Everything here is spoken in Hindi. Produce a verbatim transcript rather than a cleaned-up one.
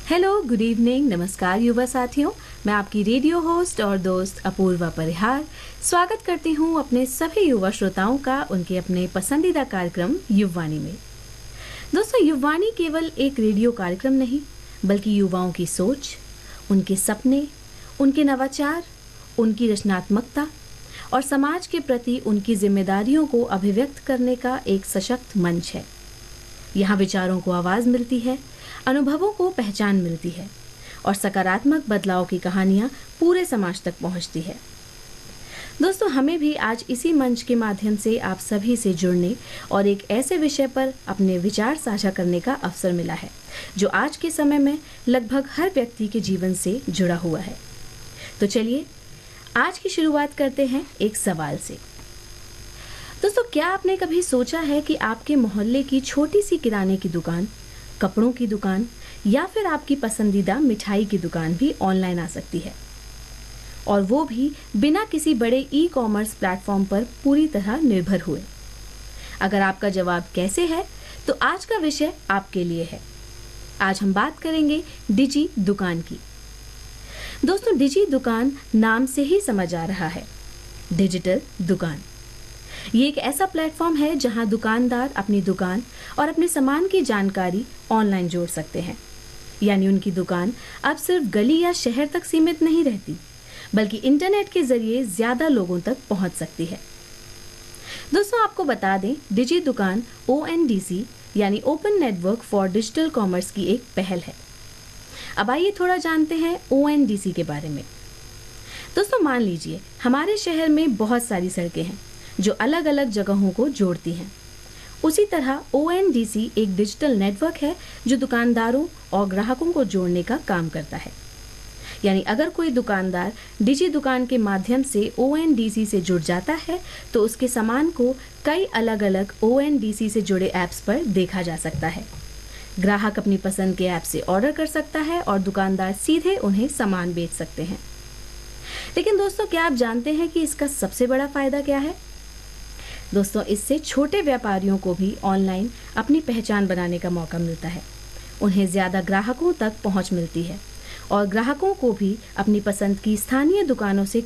हेलो, गुड इवनिंग, नमस्कार युवा साथियों। मैं आपकी रेडियो होस्ट और दोस्त अपूर्वा परिहार स्वागत करती हूँ अपने सभी युवा श्रोताओं का उनके अपने पसंदीदा कार्यक्रम युववाणी में। दोस्तों, युववाणी केवल एक रेडियो कार्यक्रम नहीं, बल्कि युवाओं की सोच, उनके सपने, उनके नवाचार, उनकी रचनात्मकता और समाज के प्रति उनकी जिम्मेदारियों को अभिव्यक्त करने का एक सशक्त मंच है। यहाँ विचारों को आवाज़ मिलती है, अनुभवों को पहचान मिलती है और सकारात्मक बदलाव की कहानियाँ पूरे समाज तक पहुँचती है। दोस्तों, हमें भी आज इसी मंच के माध्यम से आप सभी से जुड़ने और एक ऐसे विषय पर अपने विचार साझा करने का अवसर मिला है जो आज के समय में लगभग हर व्यक्ति के जीवन से जुड़ा हुआ है। तो चलिए आज की शुरुआत करते हैं एक सवाल से। दोस्तों, क्या आपने कभी सोचा है कि आपके मोहल्ले की छोटी सी किराने की दुकान, कपड़ों की दुकान या फिर आपकी पसंदीदा मिठाई की दुकान भी ऑनलाइन आ सकती है, और वो भी बिना किसी बड़े ई कॉमर्स प्लेटफॉर्म पर पूरी तरह निर्भर हुए? अगर आपका जवाब कैसे है, तो आज का विषय आपके लिए है। आज हम बात करेंगे डिजी दुकान की। दोस्तों, डिजी दुकान नाम से ही समझ आ रहा है, डिजिटल दुकान। ये एक ऐसा प्लेटफॉर्म है जहां दुकानदार अपनी दुकान और अपने सामान की जानकारी ऑनलाइन जोड़ सकते हैं। यानी उनकी दुकान अब सिर्फ गली या शहर तक सीमित नहीं रहती, बल्कि इंटरनेट के जरिए ज्यादा लोगों तक पहुंच सकती है। दोस्तों, आपको बता दें, डिजी दुकान ओ एन डी सी यानी open network for digital commerce की एक पहल है। अब आइए थोड़ा जानते हैं ओ एन डी सी के बारे में। दोस्तों, मान लीजिए हमारे शहर में बहुत सारी सड़कें हैं जो अलग अलग जगहों को जोड़ती हैं। उसी तरह ओ एन डी सी एक डिजिटल नेटवर्क है जो दुकानदारों और ग्राहकों को जोड़ने का काम करता है। यानी अगर कोई दुकानदार डिजी दुकान के माध्यम से ओ एन डी सी से जुड़ जाता है तो उसके सामान को कई अलग अलग ओ एन डी सी से जुड़े ऐप्स पर देखा जा सकता है। ग्राहक अपनी पसंद के ऐप से ऑर्डर कर सकता है और दुकानदार सीधे उन्हें सामान बेच सकते हैं। लेकिन दोस्तों, क्या आप जानते हैं कि इसका सबसे बड़ा फायदा क्या है? दोस्तों, इससे छोटे व्यापारियों को भी ऑनलाइन अपनी पहचान बनाने का मौका मिलता है। उन्हें ज़्यादा ग्राहकों तक पहुंच मिलती है और ग्राहकों को भी अपनी पसंद की स्थानीय दुकानों से